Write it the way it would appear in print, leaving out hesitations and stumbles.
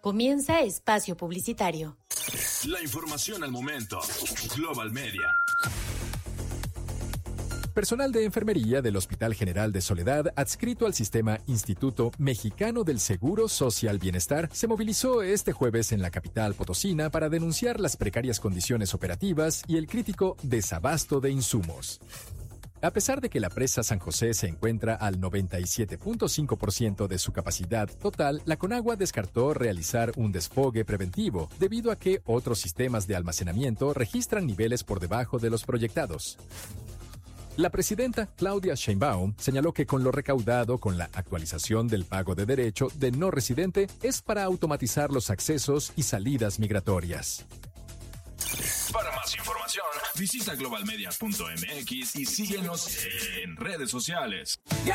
Comienza espacio publicitario. La información al momento. Global Media. Personal de enfermería del Hospital General de Soledad, adscrito al sistema Instituto Mexicano del Seguro Social Bienestar, se movilizó este jueves en la capital potosina para denunciar las precarias condiciones operativas y el crítico desabasto de insumos. A pesar de que la presa San José se encuentra al 97.5% de su capacidad total, la Conagua descartó realizar un desfogue preventivo, debido a que otros sistemas de almacenamiento registran niveles por debajo de los proyectados. La presidenta Claudia Sheinbaum señaló que con lo recaudado con la actualización del pago de derecho de no residente es para automatizar los accesos y salidas migratorias. Para más información, visita globalmedia.mx y síguenos en redes sociales. Ya